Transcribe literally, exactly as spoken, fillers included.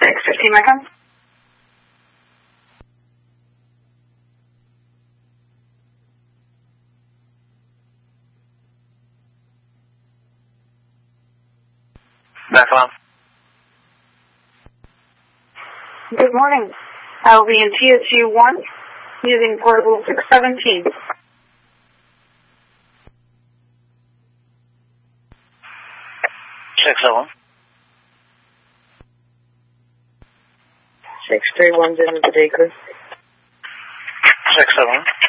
six fifteen, my friend. Back on. Good morning. I will be in T S U one using portable six seventeen. six oh one. six three one's into the decrease. six oh one.